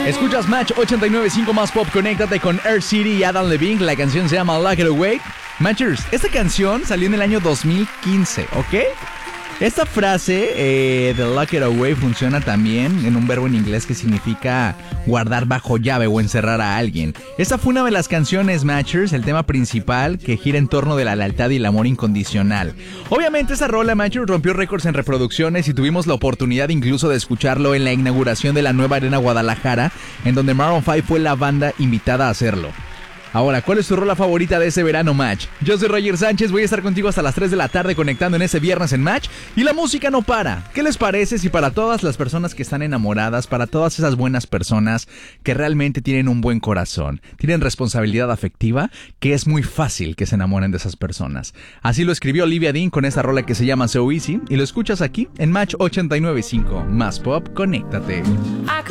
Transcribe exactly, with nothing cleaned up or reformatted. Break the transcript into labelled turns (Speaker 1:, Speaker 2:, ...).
Speaker 1: Escuchas Match ochenta y nueve punto cinco más pop. Conéctate con Air City y Adam Levine. La canción se llama Lock It Away. Matchers, esta canción salió en el año dos mil quince, ¿ok? Esta frase eh, de Lock It Away funciona también en un verbo en inglés que significa guardar bajo llave o encerrar a alguien. Esta fue una de las canciones Matchers, el tema principal que gira en torno de la lealtad y el amor incondicional. Obviamente esta rola Matchers rompió récords en reproducciones y tuvimos la oportunidad incluso de escucharlo en la inauguración de la nueva Arena Guadalajara, en donde Maroon cinco fue la banda invitada a hacerlo. Ahora, ¿cuál es tu rola favorita de ese verano, Match? Yo soy Roger Sánchez, voy a estar contigo hasta las tres de la tarde conectando en ese viernes en Match. Y la música no para. ¿Qué les parece si para todas las personas que están enamoradas, para todas esas buenas personas que realmente tienen un buen corazón, tienen responsabilidad afectiva, que es muy fácil que se enamoren de esas personas? Así lo escribió Olivia Dean con esta rola que se llama So Easy y lo escuchas aquí en Match ochenta y nueve punto cinco. Más pop, conéctate.